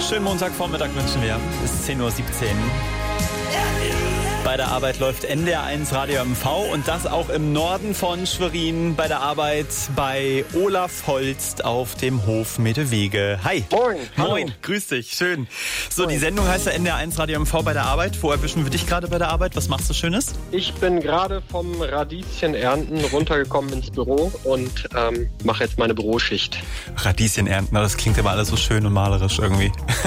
Schönen Montagvormittag wünschen wir. Es ist 10.17 Uhr. Bei der Arbeit läuft NDR1 Radio MV und das auch im Norden von Schwerin bei der Arbeit bei Olaf Holst auf dem Hof Medewege. Hi. Moin. Moin, hallo. Grüß dich, schön. So, die Sendung heißt ja NDR1 Radio MV bei der Arbeit. Wo erwischen wir dich gerade bei der Arbeit? Was machst du Schönes? Ich bin gerade vom Radieschenernten runtergekommen ins Büro und mache jetzt meine Büroschicht. Radieschenernten, das klingt immer alles so schön und malerisch irgendwie.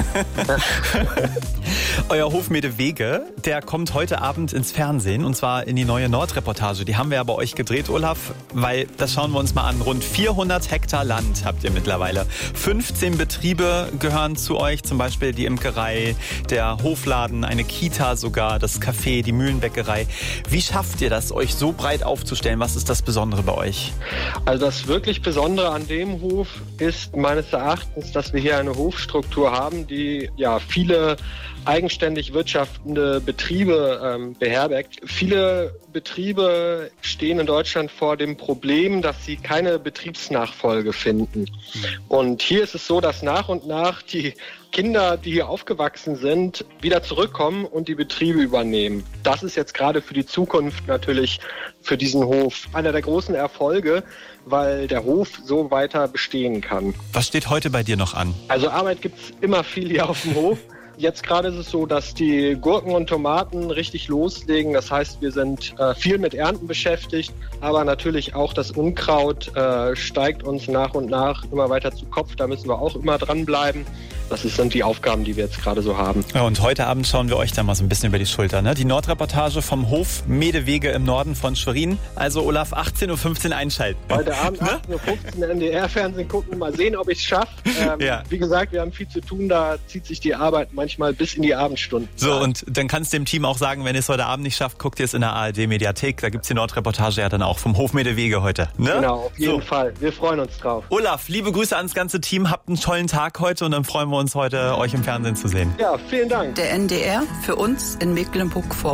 Euer Hof Medewege, der kommt heute Abend ins Fernsehen und zwar in die neue Nordreportage. Die haben wir ja bei euch gedreht, Olaf, weil das schauen wir uns mal an. Rund 400 Hektar Land habt ihr mittlerweile. 15 Betriebe gehören zu euch, zum Beispiel die Imkerei, der Hofladen, eine Kita sogar, das Café, die Mühlenbäckerei. Wie schafft ihr das, euch so breit aufzustellen? Was ist das Besondere bei euch? Also das wirklich Besondere an dem Hof ist meines Erachtens, dass wir hier eine Hofstruktur haben, die ja viele eigenständig wirtschaftende Betriebe beherbergt. Viele Betriebe stehen in Deutschland vor dem Problem, dass sie keine Betriebsnachfolge finden. Und hier ist es so, dass nach und nach die Kinder, die hier aufgewachsen sind, wieder zurückkommen und die Betriebe übernehmen. Das ist jetzt gerade für die Zukunft natürlich für diesen Hof einer der großen Erfolge, weil der Hof so weiter bestehen kann. Was steht heute bei dir noch an? Also Arbeit gibt's immer viel hier auf dem Hof. Jetzt gerade ist es so, dass die Gurken und Tomaten richtig loslegen. Das heißt, wir sind viel mit Ernten beschäftigt, aber natürlich auch das Unkraut steigt uns nach und nach immer weiter zu Kopf. Da müssen wir auch immer dranbleiben. Das sind die Aufgaben, die wir jetzt gerade so haben. Ja, und heute Abend schauen wir euch dann mal so ein bisschen über die Schulter, ne? Die Nordreportage vom Hof Medewege im Norden von Schwerin. Also Olaf, 18.15 Uhr einschalten. Heute Abend 18.15 Uhr NDR-Fernsehen gucken, mal sehen, ob ich es schaffe. Ja. Wie gesagt, wir haben viel zu tun, da zieht sich die Arbeit manchmal bis in die Abendstunden. So, und dann kannst du dem Team auch sagen, wenn ihr es heute Abend nicht schafft, guckt ihr es in der ARD-Mediathek. Da gibt es die Nordreportage ja dann auch vom Hof Medewege heute. Ne? Genau, auf jeden Fall. Wir freuen uns drauf. Olaf, liebe Grüße ans ganze Team. Habt einen tollen Tag heute und dann freuen wir uns heute, euch im Fernsehen zu sehen. Ja, vielen Dank. Der NDR für uns in Mecklenburg-Vorpommern.